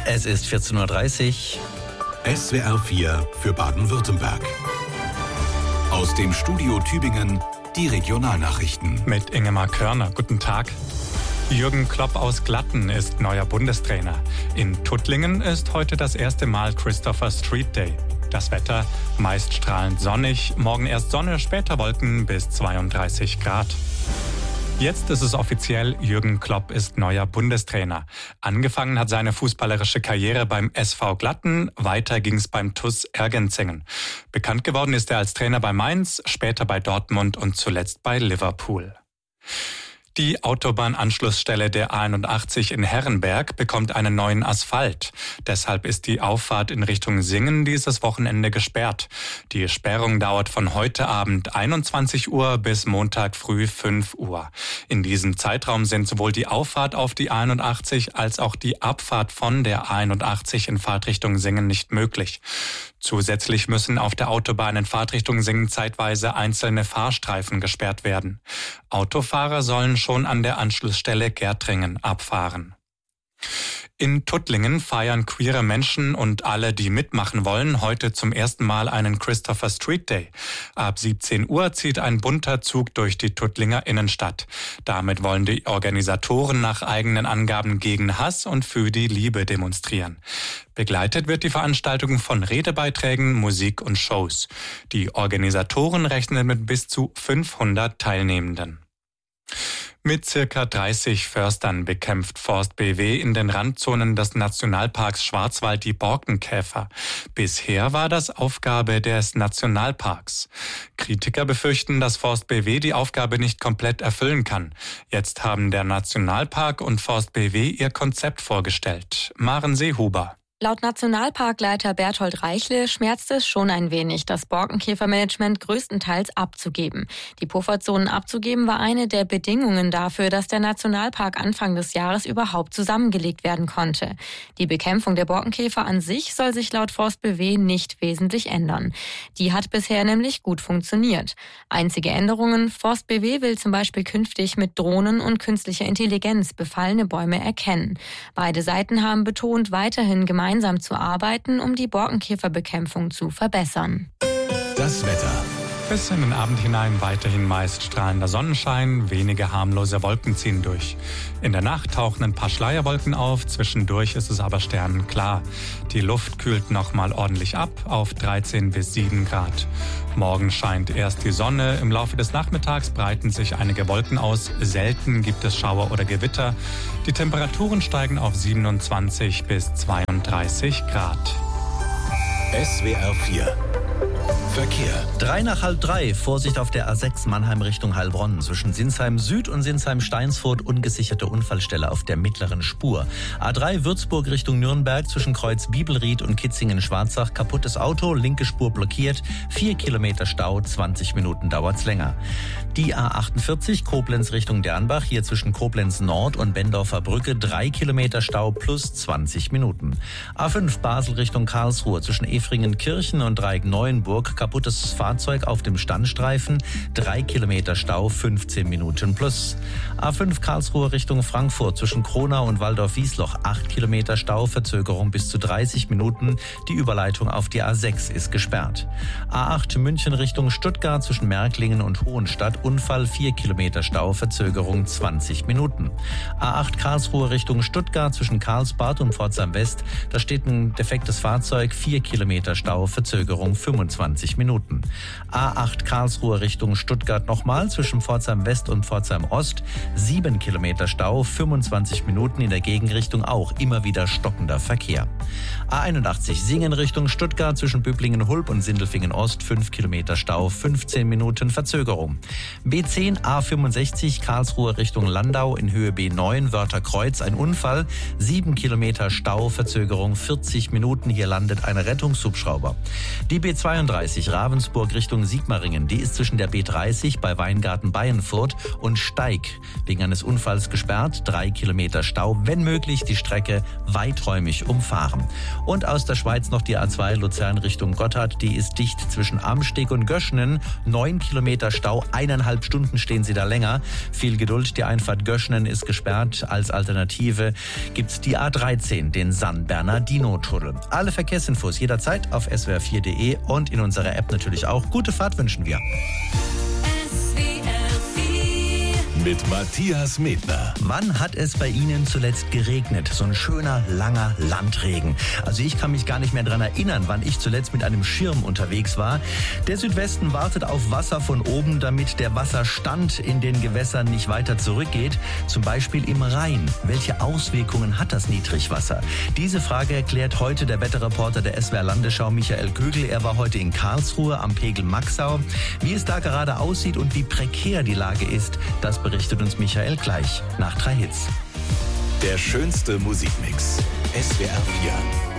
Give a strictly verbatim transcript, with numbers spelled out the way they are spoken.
Es ist vierzehn Uhr dreißig. S W R vier für Baden-Württemberg. Aus dem Studio Tübingen die Regionalnachrichten. Mit Ingemar Körner. Guten Tag. Jürgen Klopp aus Glatten ist neuer Bundestrainer. In Tuttlingen ist heute das erste Mal Christopher Street Day. Das Wetter meist strahlend sonnig, morgen erst Sonne, später Wolken bis zweiunddreißig Grad. Jetzt ist es offiziell, Jürgen Klopp ist neuer Bundestrainer. Angefangen hat seine fußballerische Karriere beim S V Glatten, weiter ging es beim T U S Ergenzingen. Bekannt geworden ist er als Trainer bei Mainz, später bei Dortmund und zuletzt bei Liverpool. Die Autobahnanschlussstelle der A einundachtzig in Herrenberg bekommt einen neuen Asphalt. Deshalb ist die Auffahrt in Richtung Singen dieses Wochenende gesperrt. Die Sperrung dauert von heute Abend einundzwanzig Uhr bis Montag früh fünf Uhr. In diesem Zeitraum sind sowohl die Auffahrt auf die A einundachtzig als auch die Abfahrt von der A einundachtzig in Fahrtrichtung Singen nicht möglich. Zusätzlich müssen auf der Autobahn in Fahrtrichtung Singen zeitweise einzelne Fahrstreifen gesperrt werden. Autofahrer sollen schon an der Anschlussstelle Gärtringen abfahren. In Tuttlingen feiern queere Menschen und alle, die mitmachen wollen, heute zum ersten Mal einen Christopher Street Day. Ab siebzehn Uhr zieht ein bunter Zug durch die Tuttlinger Innenstadt. Damit wollen die Organisatoren nach eigenen Angaben gegen Hass und für die Liebe demonstrieren. Begleitet wird die Veranstaltung von Redebeiträgen, Musik und Shows. Die Organisatoren rechnen mit bis zu fünfhundert Teilnehmenden. Mit circa dreißig Förstern bekämpft Forst B W in den Randzonen des Nationalparks Schwarzwald die Borkenkäfer. Bisher war das Aufgabe des Nationalparks. Kritiker befürchten, dass Forst B W die Aufgabe nicht komplett erfüllen kann. Jetzt haben der Nationalpark und Forst B W ihr Konzept vorgestellt. Maren Seehuber. Laut Nationalparkleiter Berthold Reichle schmerzt es schon ein wenig, das Borkenkäfermanagement größtenteils abzugeben. Die Pufferzonen abzugeben war eine der Bedingungen dafür, dass der Nationalpark Anfang des Jahres überhaupt zusammengelegt werden konnte. Die Bekämpfung der Borkenkäfer an sich soll sich laut Forst B W nicht wesentlich ändern. Die hat bisher nämlich gut funktioniert. Einzige Änderungen: Forst B W will zum Beispiel künftig mit Drohnen und künstlicher Intelligenz befallene Bäume erkennen. Beide Seiten haben betont, weiterhin gemeinsam gemeinsam zu arbeiten, um die Borkenkäferbekämpfung zu verbessern. Das Wetter. Bis in den Abend hinein weiterhin meist strahlender Sonnenschein, wenige harmlose Wolken ziehen durch. In der Nacht tauchen ein paar Schleierwolken auf, zwischendurch ist es aber sternenklar. Die Luft kühlt nochmal ordentlich ab auf dreizehn bis sieben Grad. Morgen scheint erst die Sonne, im Laufe des Nachmittags breiten sich einige Wolken aus, selten gibt es Schauer oder Gewitter. Die Temperaturen steigen auf siebenundzwanzig bis zweiunddreißig Grad. S W R vier Verkehr. Drei nach halb drei. Vorsicht auf der A sechs Mannheim Richtung Heilbronn. Zwischen Sinsheim Süd und Sinsheim Steinsfurt ungesicherte Unfallstelle auf der mittleren Spur. A drei Würzburg Richtung Nürnberg zwischen Kreuz Bibelried und Kitzingen-Schwarzach. Kaputtes Auto, linke Spur blockiert. Vier Kilometer Stau, zwanzig Minuten dauert's länger. Die A achtundvierzig Koblenz Richtung Dernbach. Hier zwischen Koblenz Nord und Bendorfer Brücke. Drei Kilometer Stau plus zwanzig Minuten. A fünf Basel Richtung Karlsruhe zwischen Efringen-Kirchen und Dreieck-Neuenburg. Kaputtes Fahrzeug auf dem Standstreifen, drei Kilometer Stau, fünfzehn Minuten plus. A fünf Karlsruhe Richtung Frankfurt zwischen Kronau und Waldorf-Wiesloch, acht Kilometer Stau, Verzögerung bis zu dreißig Minuten. Die Überleitung auf die A sechs ist gesperrt. A acht München Richtung Stuttgart zwischen Märklingen und Hohenstadt, Unfall, vier Kilometer Stau, Verzögerung zwanzig Minuten. A acht Karlsruhe Richtung Stuttgart zwischen Karlsbad und Pforzheim West, da steht ein defektes Fahrzeug, vier Kilometer Stau, Verzögerung fünfundzwanzig Minuten. A acht Karlsruhe Richtung Stuttgart nochmal zwischen Pforzheim West und Pforzheim Ost. sieben Kilometer Stau, fünfundzwanzig Minuten in der Gegenrichtung auch immer wieder stockender Verkehr. A einundachtzig Singen Richtung Stuttgart zwischen Böblingen-Hulb und Sindelfingen Ost. fünf Kilometer Stau, fünfzehn Minuten Verzögerung. B zehn A fünfundsechzig Karlsruhe Richtung Landau in Höhe B neun Wörtherkreuz. Ein Unfall. sieben Kilometer Stau, Verzögerung vierzig Minuten. Hier landet ein Rettungshubschrauber. Die B zweiunddreißig dreißig Ravensburg Richtung Sigmaringen. Die ist zwischen der B dreißig bei Weingarten-Bayenfurt und Steig wegen eines Unfalls gesperrt. Drei Kilometer Stau, wenn möglich die Strecke weiträumig umfahren. Und aus der Schweiz noch die A zwei Luzern Richtung Gotthard. Die ist dicht zwischen Amsteg und Göschenen. Neun Kilometer Stau, eineinhalb Stunden stehen Sie da länger. Viel Geduld, die Einfahrt Göschenen ist gesperrt. Als Alternative gibt's die A dreizehn, den San Bernardino-Tunnel. Alle Verkehrsinfos jederzeit auf s w r vier punkt d e und in unserer App natürlich auch. Gute Fahrt wünschen wir. Mit Matthias Medner. Wann hat es bei Ihnen zuletzt geregnet? So ein schöner, langer Landregen. Also ich kann mich gar nicht mehr daran erinnern, wann ich zuletzt mit einem Schirm unterwegs war. Der Südwesten wartet auf Wasser von oben, damit der Wasserstand in den Gewässern nicht weiter zurückgeht. Zum Beispiel im Rhein. Welche Auswirkungen hat das Niedrigwasser? Diese Frage erklärt heute der Wetterreporter der S W R Landesschau Michael Kögel. Er war heute in Karlsruhe am Pegel Maxau. Wie es da gerade aussieht und wie prekär die Lage ist, das berichtet uns Michael gleich nach drei Hits. Der schönste Musikmix. S W R vier.